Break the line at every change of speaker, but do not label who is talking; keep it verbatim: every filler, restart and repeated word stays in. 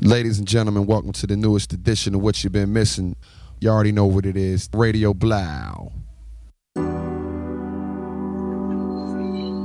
Ladies and gentlemen, welcome to the newest edition of What You've Been Missing. You already know what it is. Radio Blau.